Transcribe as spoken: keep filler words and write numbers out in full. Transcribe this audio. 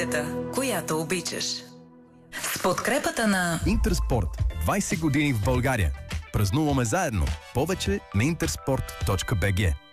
музиката, която обичаш. С подкрепата на Интерспорт. двайсет години в България. Празнуваме заедно. Повече на интерспорт точка би джи.